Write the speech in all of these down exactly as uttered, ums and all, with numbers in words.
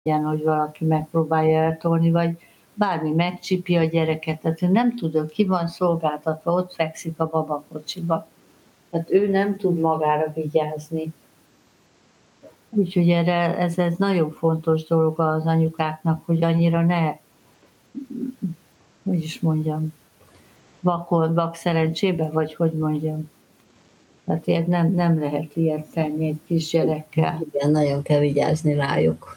Ilyen, hogy valaki megpróbálja eltolni, vagy bármi, megcsípi a gyereket, tehát ő nem tud, ő ki van szolgáltatva, ott fekszik a babakocsiba. Tehát ő nem tud magára vigyázni. Úgyhogy erre, ez, ez nagyon fontos dolog az anyukáknak, hogy annyira ne, hogy is mondjam, vakon, vak szerencsébe, vagy hogy mondjam. Tehát ilyen nem, nem lehet ilyet tenni egy kisgyerekkel. Igen, nagyon kell vigyázni rájuk.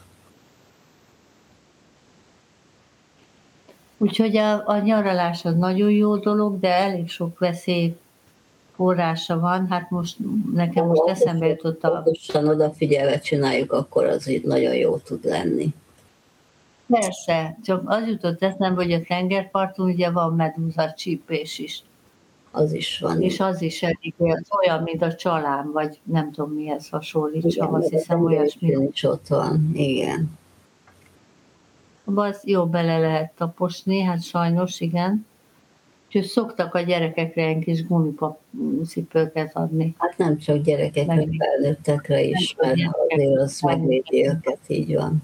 Úgyhogy a, a nyaralás az nagyon jó dolog, de elég sok veszély forrása van. Hát most nekem most eszembe jutott a... Pontosan odafigyelve csináljuk, akkor az így nagyon jó tud lenni. Persze, csak az jutott eszembe, hogy a tengerparton ugye van medúza csípés is. Az is van. És az is elég olyan, mint a csalám, vagy nem tudom mihez hasonlítsam, azt hiszem olyasmi. is ott van, igen. Az jó bele lehet taposni, hát sajnos, igen. Úgyhogy szoktak a gyerekekre ilyen kis gumipapcipőket adni. Hát nem csak gyerekekre, meg felnőttekre is, mert azért az megvédi őket, így van.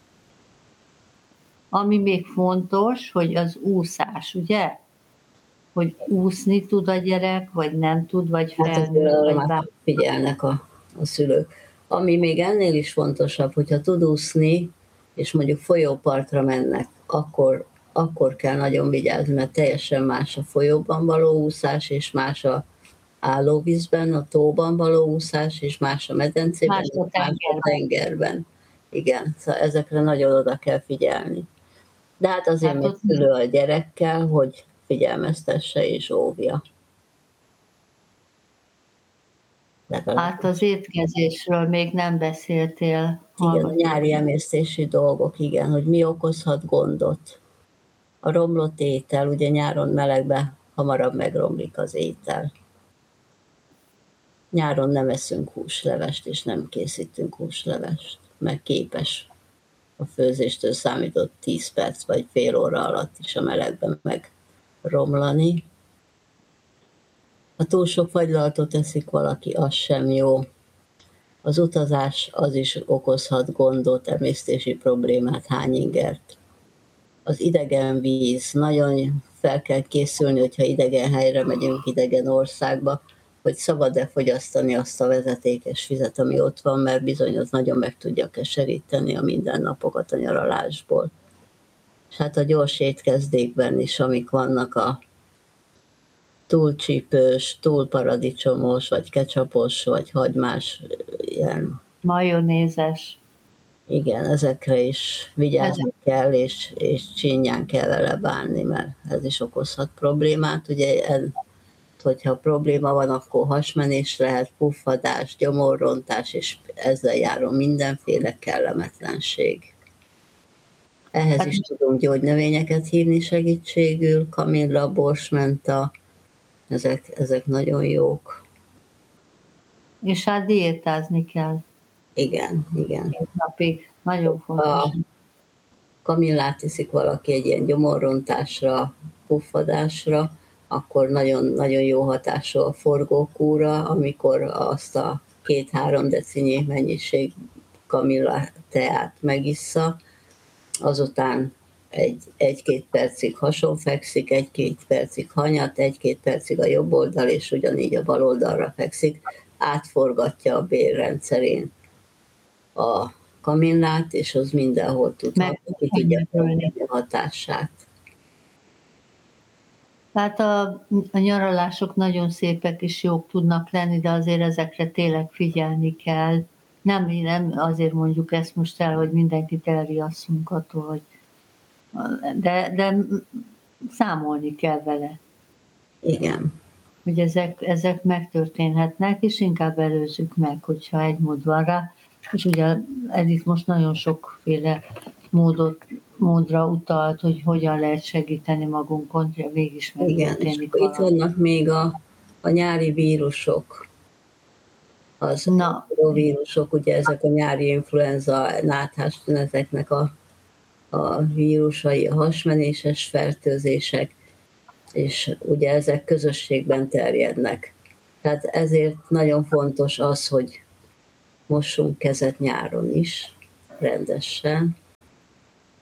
Ami még fontos, hogy az úszás, ugye? Hogy úszni tud a gyerek, vagy nem tud, vagy felnőtt, hát vagy bár... figyelnek a, a szülők. Ami még ennél is fontosabb, hogyha tud úszni, és mondjuk folyópartra mennek, akkor, akkor kell nagyon vigyázni, mert teljesen más a folyóban való úszás, és más a állóvízben, a tóban való úszás, és más a medencében, más a tengerben. Más a tengerben. Igen, szóval ezekre nagyon oda kell figyelni. De hát azért hát még ott... szülő a gyerekkel, hogy figyelmeztesse és óvja. Hát az étkezésről még nem beszéltél. Igen, a nyári emésztési dolgok, igen, hogy mi okozhat gondot. A romlott étel, ugye nyáron melegben hamarabb megromlik az étel. Nyáron nem eszünk húslevest, és nem készítünk húslevest, mert képes a főzéstől számított tíz perc vagy fél óra alatt is a melegben megromlani. Ha túl sok fagylaltot eszik valaki, az sem jó. Az utazás az is okozhat gondot, emésztési problémát, hányingert. Az idegen víz, nagyon fel kell készülni, hogyha idegen helyre megyünk, idegen országba, hogy szabad-e fogyasztani azt a vezetékes vizet, ami ott van, mert bizony az nagyon meg tudja keseríteni a mindennapokat a nyaralásból. És hát a gyors étkezdékben is, amik vannak a túl csípős, túl paradicsomos, vagy ketchupos, vagy hagymás ilyen. Majonézes. Igen, ezekre is vigyázni Ez... kell, és, és csinyán kell vele bánni, mert ez is okozhat problémát. Ugye, hogyha probléma van, akkor hasmenés lehet, puffadás, gyomorrontás, és ezzel járó mindenféle kellemetlenség. Ehhez is tudunk gyógynövényeket hívni segítségül, kamilla, borsmenta, ezek, ezek nagyon jók. És hát diétázni kell. Igen, igen. Két napig. Nagyon fontos. A kamillát iszik valaki egy ilyen gyomorrontásra, puffadásra, akkor nagyon, nagyon jó hatású a forgókúra, amikor azt a két-három decinyi mennyiség kamilla teát megissza, azután egy, egy-két percig hason fekszik, egy-két percig hanyat, egy-két percig a jobb oldal, és ugyanígy a bal oldalra fekszik, átforgatja a bélrendszerén a kamillát, és az mindenhol tudható, ki tudja a hatását. Hát a, a nyaralások nagyon szépek és jók tudnak lenni, de azért ezekre tényleg figyelni kell. Nem, nem azért mondjuk ezt most el, hogy mindenkit elriasszunk attól, hogy de, de számolni kell vele. Igen. Hogy ezek, ezek megtörténhetnek, és inkább előzzük meg, hogyha egy mód van rá. És ugye Edith most nagyon sokféle módot, módra utalt, hogy hogyan lehet segíteni magunkon, hogy mégis megtörténik. Igen, és itt vannak még a, a nyári vírusok. Az Na. vírusok, ugye ezek a nyári influenza, náthás tüneteknek a, a vírusai, a hasmenéses fertőzések, és ugye ezek közösségben terjednek. Tehát ezért nagyon fontos az, hogy mossunk kezet nyáron is, rendesen,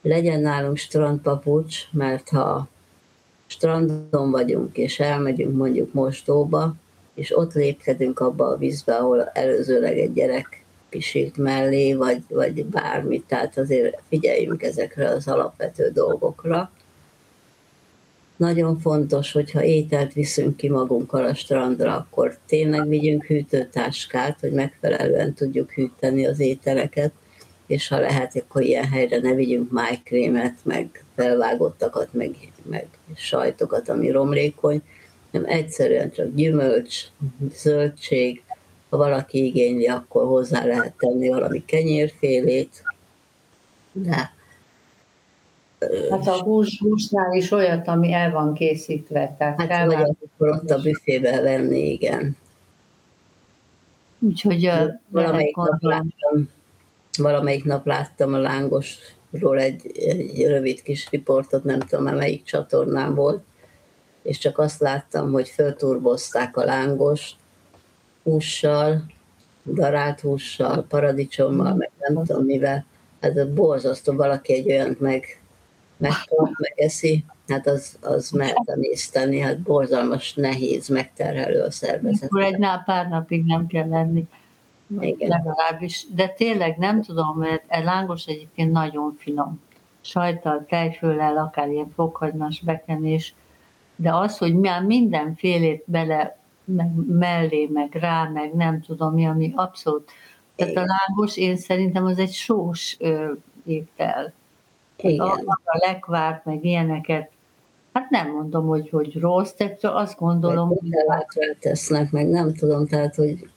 legyen nálunk strandpapucs, mert ha strandon vagyunk, és elmegyünk mondjuk mosdóba, és ott lépkedünk abba a vízbe, ahol előzőleg egy gyerek pisilt mellé, vagy, vagy bármit, tehát azért figyeljünk ezekre az alapvető dolgokra. Nagyon fontos, hogyha ételt viszünk ki magunkkal a strandra, akkor tényleg vigyünk hűtőtáskát, hogy megfelelően tudjuk hűteni az ételeket, és ha lehet, akkor ilyen helyre ne vigyünk májkrémet, meg felvágottakat, meg, meg sajtokat, ami romlékony, hanem egyszerűen csak gyümölcs, zöldség, ha valaki igényli, akkor hozzá lehet tenni valami kenyérfélét, de hát a hús, húsnál is olyat, ami el van készítve. Tehát hát vagy akkor ott a büfébe venni, igen. Úgyhogy valamelyik nap, láttam, valamelyik nap láttam a lángosról egy, egy rövid kis riportot, nem tudom, melyik csatornán volt, és csak azt láttam, hogy fölturbozták a lángost hússal, darált hússal, paradicsommal, meg nem tudom mivel. Hát borzasztó, valaki egy olyant meg megkap, megeszi, hát az, az mertemészteni, hát borzalmas, nehéz, megterhelő a szervezet. Akkor egy nap, pár napig nem kell lenni. Igen. Legalábbis, de tényleg nem tudom, mert egy lángos egyébként nagyon finom. Sajttal, tejföllel, akár ilyen fokhagymás bekenés, de az, hogy már mindenfélét bele, meg mellé, meg rá, meg nem tudom mi, ami abszolút. Igen. Tehát a lángos, én szerintem az egy sós ö, étel. Igen. A lekvárt, meg ilyeneket, hát nem mondom, hogy, hogy rossz, de azt gondolom, hogy... hogy tesznek, meg nem tudom, tehát, hogy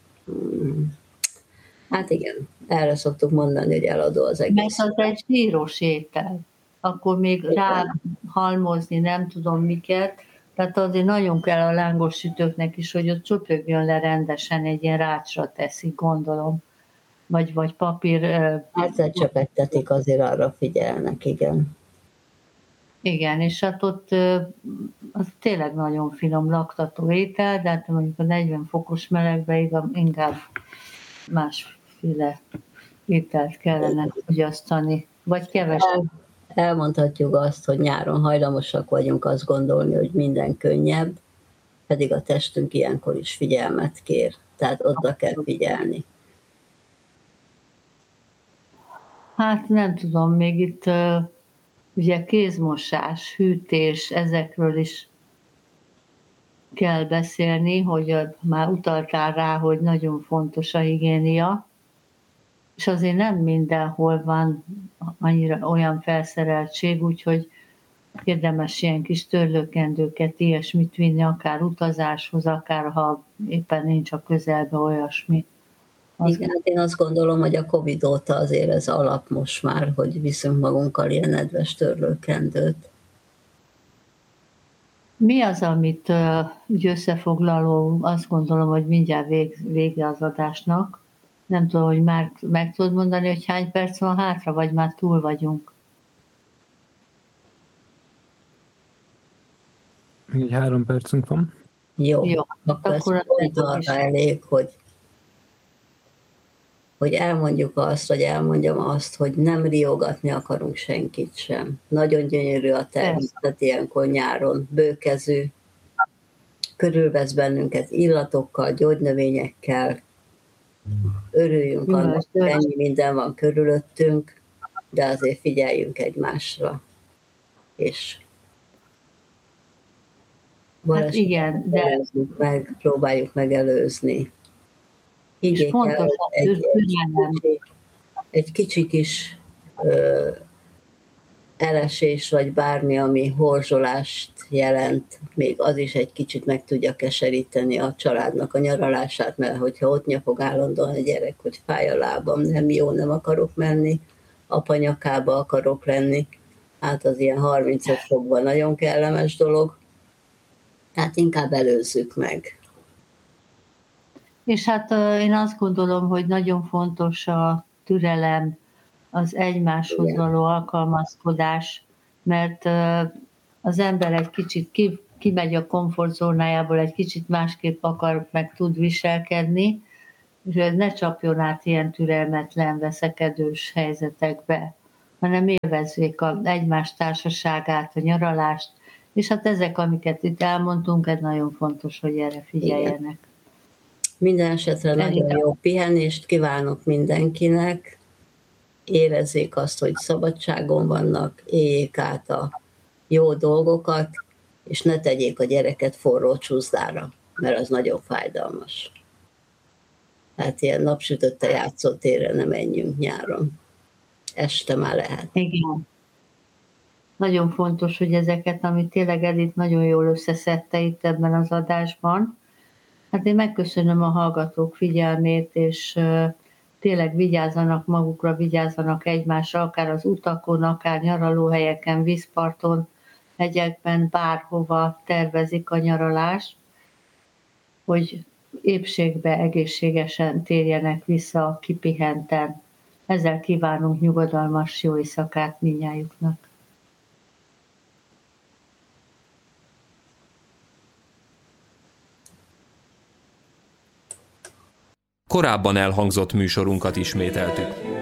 hát igen, erre szoktuk mondani, hogy eladó az egész. Mert az egy zsíros étel, akkor még igen. Rá halmozni nem tudom miket, tehát azért nagyon kell a lángos sütőknek is, hogy ott csöpögjön le rendesen, egy ilyen rácsra teszik, gondolom. Vagy, vagy papír... Egyszer csöpegtetik, azért arra figyelnek, igen. Igen, és hát ott az tényleg nagyon finom laktató étel, de hát mondjuk a negyven fokos melegbe inkább másféle ételt kellene fogyasztani, vagy kevesebb. Elmondhatjuk azt, hogy nyáron hajlamosak vagyunk azt gondolni, hogy minden könnyebb, pedig a testünk ilyenkor is figyelmet kér, tehát oda kell figyelni. Hát nem tudom, még itt uh, ugye kézmosás, hűtés, ezekről is kell beszélni, hogy uh, már utaltál rá, hogy nagyon fontos a higiénia, és azért nem mindenhol van annyira olyan felszereltség, úgyhogy érdemes ilyen kis törlőkendőket, ilyesmit vinni, akár utazáshoz, akár ha éppen nincs a közelben olyasmi. Az igen, hát én azt gondolom, hogy a Covid óta azért ez alap most már, hogy viszünk magunkkal ilyen nedves törlőkendőt. Mi az, amit úgy összefoglaló, azt gondolom, hogy mindjárt vég, vége az adásnak. Nem tudom, hogy már meg tudod mondani, hogy hány perc van hátra, vagy már túl vagyunk. Még három percünk van. Jó, Jó akkor, akkor ez pont arra elég, hogy hogy elmondjuk azt, vagy elmondjam azt, hogy nem riogatni akarunk senkit sem. Nagyon gyönyörű a természet ilyenkor nyáron, bőkezű, körülvesz bennünket illatokkal, gyógynövényekkel, örüljünk annak, hogy ennyi minden van körülöttünk, de azért figyeljünk egymásra, és hát igen, de meg, próbáljuk megelőzni. Higgyék el, egy, egy, kicsi, egy kicsi kis ö, elesés, vagy bármi, ami horzsolást jelent, még az is egy kicsit meg tudja keseríteni a családnak a nyaralását, mert hogyha ott nyafog állandóan a gyerek, hogy fáj a lábam, nem jó, nem akarok menni, apa nyakába akarok lenni, hát az ilyen harmincöt fokban nagyon kellemes dolog, tehát inkább előzzük meg. És hát én azt gondolom, hogy nagyon fontos a türelem, az egymáshoz igen. való alkalmazkodás, mert az ember egy kicsit ki, kimegy a komfortzónájából, egy kicsit másképp akar, meg tud viselkedni, és ne csapjon át ilyen türelmetlen, veszekedős helyzetekbe. hanem élvezzék a egymás társaságát, a nyaralást, és hát ezek, amiket itt elmondtunk, ez nagyon fontos, hogy erre figyeljenek. Igen. Minden esetre nagyon jó pihenést kívánok mindenkinek, érezzék azt, hogy szabadságon vannak, éljék át a jó dolgokat, és ne tegyék a gyereket forró csúszdára, mert az nagyon fájdalmas. Hát ilyen napsütötte játszótérre nem menjünk nyáron. Este már lehet. Igen. Nagyon fontos, hogy ezeket, amit tényleg Edith nagyon jól összeszedte itt ebben az adásban. Hát én megköszönöm a hallgatók figyelmét, és tényleg vigyázzanak magukra, vigyázzanak egymásra, akár az utakon, akár nyaralóhelyeken, vízparton, hegyekben, bárhova tervezik a nyaralást, hogy épségbe, egészségesen térjenek vissza kipihenten. Ezzel kívánunk nyugodalmas jó éjszakát mindnyájuknak. Korábban elhangzott műsorunkat ismételtük.